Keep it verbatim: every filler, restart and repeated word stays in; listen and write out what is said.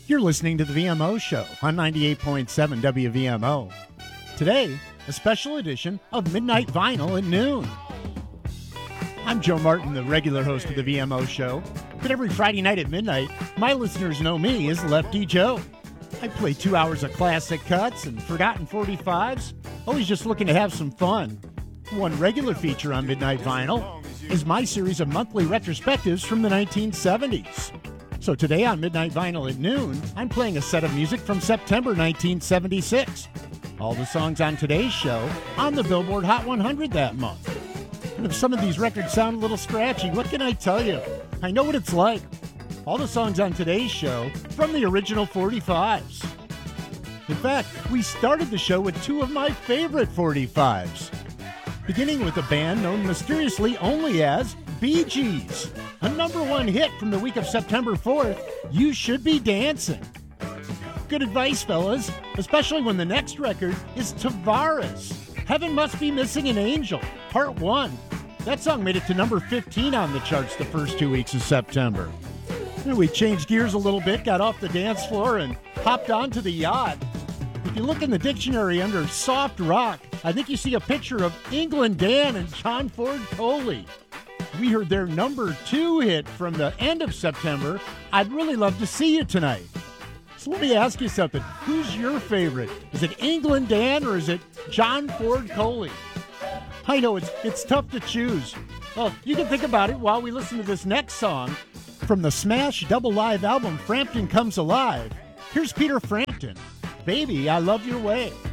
You're listening to the V M O Show on ninety-eight point seven W V M O. Today, a special edition of Midnight Vinyl at noon. I'm Joe Martin, the regular host of the V M O Show, but every Friday night at midnight, my listeners know me as Lefty Joe. I play two hours of classic cuts and forgotten forty-fives, always just looking to have some fun. One regular feature on Midnight Vinyl is my series of monthly retrospectives from the nineteen seventies. So today on Midnight Vinyl at noon, I'm playing a set of music from September nineteen seventy-six. All the songs on today's show on the Billboard Hot one hundred that month. And if some of these records sound a little scratchy, what can I tell you? I know what it's like. All the songs on today's show from the original forty-fives. In fact, we started the show with two of my favorite forty-fives. Beginning with a band known mysteriously only as Bee Gees. A number one hit from the week of September fourth, You Should Be Dancing. Good advice, fellas, especially when the next record is Tavares. Heaven Must Be Missing an Angel, Part one. That song made it to number fifteen on the charts the first two weeks of September. And we changed gears a little bit, got off the dance floor, and hopped onto the yacht. If you look in the dictionary under soft rock, I think you see a picture of England Dan and John Ford Coley. We heard their number two hit from the end of September, I'd Really Love to See You Tonight. So let me ask you something. Who's your favorite? Is it England Dan or is it John Ford Coley? I know it's it's tough to choose. Well, you can think about it while we listen to this next song from the Smash double live album Frampton Comes Alive. Here's Peter Frampton. Baby, I Love Your Way.